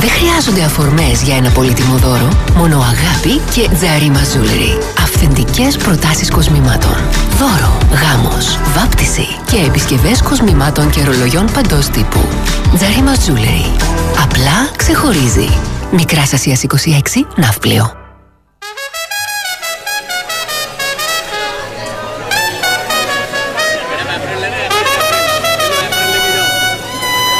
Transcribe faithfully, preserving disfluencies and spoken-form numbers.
Δεν χρειάζονται αφορμές για ένα πολύτιμο δώρο. Μόνο αγάπη και Τζαρίμα Jewelry. Αυθεντικές προτάσεις κοσμημάτων. Δώρο, γάμος, βάπτιση και επισκευές κοσμημάτων και ρολογιών παντός τύπου. Τζαρίμα Jewelry. Απλά ξεχωρίζει. Μικράς Ασίας είκοσι έξι, Ναύπλιο.